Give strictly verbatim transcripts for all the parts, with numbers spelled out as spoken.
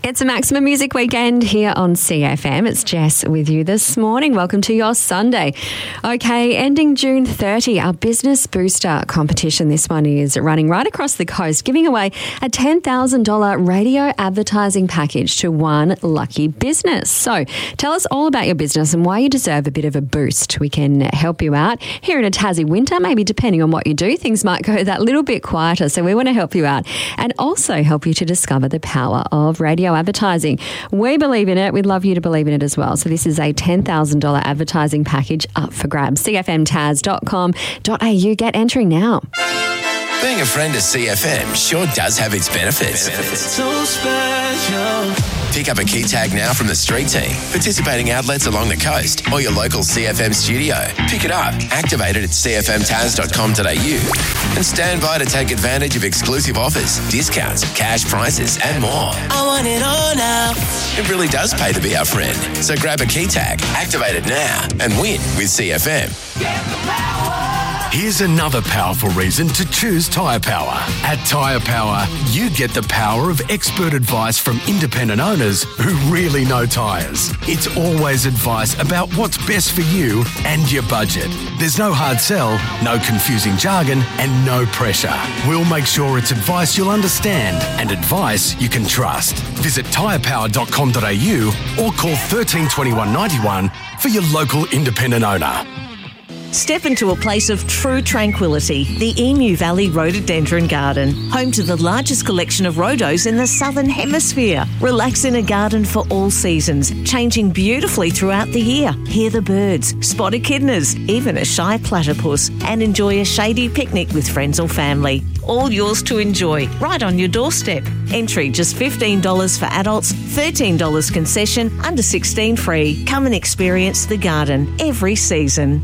It's a Maximum Music Weekend here on C F M. It's Jess with you this morning. Welcome to your Sunday. Okay, ending June thirtieth, our Business Booster competition. This one is running right across the coast, giving away a ten thousand dollars radio advertising package to one lucky business. So tell us all about your business and why you deserve a bit of a boost. We can help you out. Here in a Tassie winter, maybe depending on what you do, things might go that little bit quieter. So we want to help you out and also help you to discover the power of radio advertising. We believe in it. We'd love you to believe in it as well. So this is a ten thousand dollars advertising package up for grabs. c f m taz dot com dot a u. Get entering now. Being a friend of C F M sure does have its benefits. benefits. So special. Pick up a key tag now from the street team, participating outlets along the coast or your local C F M studio. Pick it up, activate it at c f m taz dot com dot a u and stand by to take advantage of exclusive offers, discounts, cash prizes and more. I want it all now. It really does pay to be our friend. So grab a key tag, activate it now and win with C F M. Get the power. Here's another powerful reason to choose Tyre Power. At Tyre Power, you get the power of expert advice from independent owners who really know tyres. It's always advice about what's best for you and your budget. There's no hard sell, no confusing jargon, and no pressure. We'll make sure it's advice you'll understand and advice you can trust. Visit tyre power dot com dot a u or call one three two one, nine one for your local independent owner. Step into a place of true tranquility, the Emu Valley Rhododendron Garden, home to the largest collection of rhodos in the Southern Hemisphere. Relax in a garden for all seasons, changing beautifully throughout the year. Hear the birds, spot echidnas, even a shy platypus, and enjoy a shady picnic with friends or family. All yours to enjoy, right on your doorstep. Entry just fifteen dollars for adults, thirteen dollars concession, under sixteen free. Come and experience the garden every season.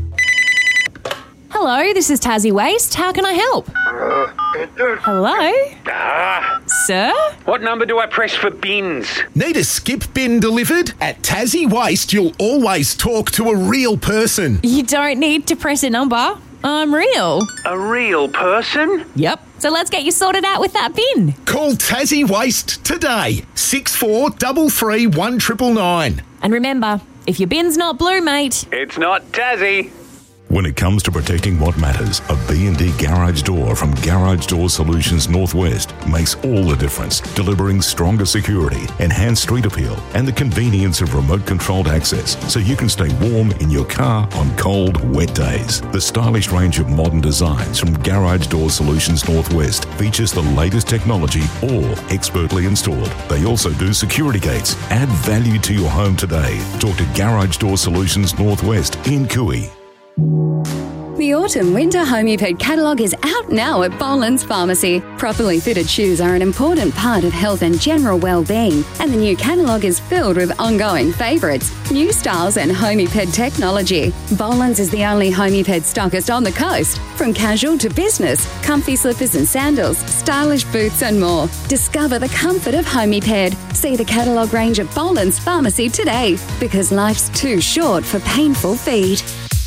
Hello, this is Tassie Waste. How can I help? Uh, Hello? Ah. Sir? What number do I press for bins? Need a skip bin delivered? At Tassie Waste, you'll always talk to a real person. You don't need to press a number. I'm real. A real person? Yep. So let's get you sorted out with that bin. Call Tassie Waste today. six four three three, one nine nine nine. And remember, if your bin's not blue, mate... It's not Tassie. When it comes to protecting what matters, a B and D garage door from Garage Door Solutions Northwest makes all the difference, delivering stronger security, enhanced street appeal, and the convenience of remote-controlled access so you can stay warm in your car on cold, wet days. The stylish range of modern designs from Garage Door Solutions Northwest features the latest technology, all expertly installed. They also do security gates. Add value to your home today. Talk to Garage Door Solutions Northwest in Cooey. The Autumn-Winter Homeped catalogue is out now at Boland's Pharmacy. Properly fitted shoes are an important part of health and general well-being, and the new catalogue is filled with ongoing favourites, new styles and Homeped technology. Boland's is the only Homeped stockist on the coast. From casual to business, comfy slippers and sandals, stylish boots and more. Discover the comfort of Homeped. See the catalogue range at Boland's Pharmacy today, because life's too short for painful feet.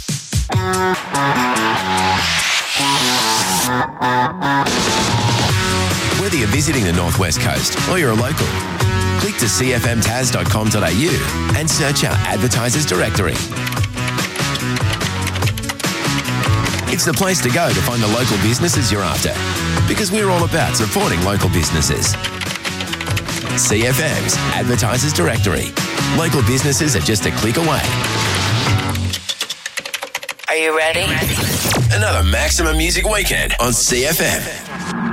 Whether you're visiting the Northwest Coast or you're a local, click to c f m taz dot com dot a u and search our advertisers directory. It's the place to go to find the local businesses you're after, because we're all about supporting local businesses. C F M's Advertisers Directory. Local businesses are just a click away. Are you ready? Another Maximum Music Weekend on C F M.